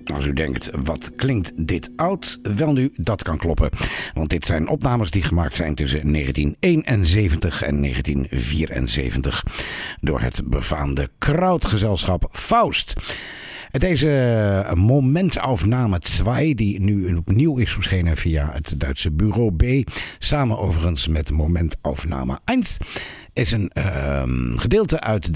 Als u denkt, wat klinkt dit oud? Wel nu, dat kan kloppen. Want dit zijn opnames die gemaakt zijn tussen 1971 en 1974 door het befaamde krautgezelschap Faust. Deze momentaufname 2, die nu opnieuw is verschenen via het Duitse Bureau B, samen overigens met momentaufname 1, is een gedeelte uit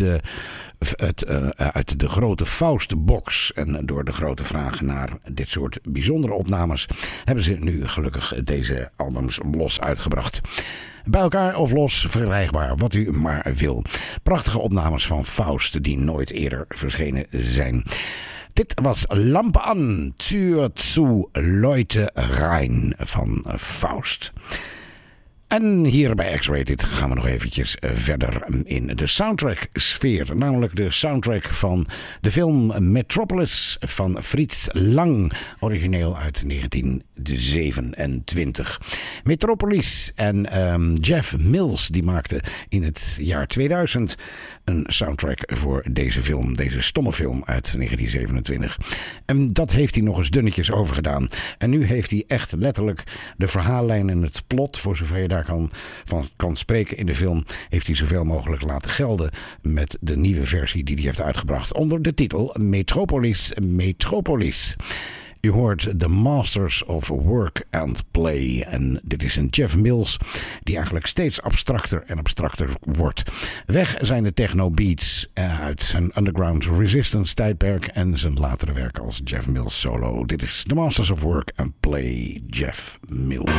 de grote Faust-box. En door de grote vraag naar dit soort bijzondere opnames hebben ze nu gelukkig deze albums los uitgebracht. Bij elkaar of los, verkrijgbaar, wat u maar wil. Prachtige opnames van Faust die nooit eerder verschenen zijn. Dit was Lampe an, Tür zu, Leute rein van Faust. En hier bij X-Rated gaan we nog eventjes verder in de soundtrack-sfeer. Namelijk de soundtrack van de film Metropolis van Fritz Lang. Origineel uit 1927. Metropolis en Jeff Mills die maakte in het jaar 2000 een soundtrack voor deze film. Deze stomme film uit 1927. En dat heeft hij nog eens dunnetjes overgedaan. En nu heeft hij echt letterlijk de verhaallijn en het plot, voor zover je daar van kan spreken in de film, heeft hij zoveel mogelijk laten gelden met de nieuwe versie die hij heeft uitgebracht onder de titel Metropolis, Metropolis. U hoort The Masters of Work and Play. En dit is een Jeff Mills die eigenlijk steeds abstracter en abstracter wordt. Weg zijn de techno beats uit zijn Underground Resistance tijdperk en zijn latere werk als Jeff Mills solo. Dit is The Masters of Work and Play, Jeff Mills.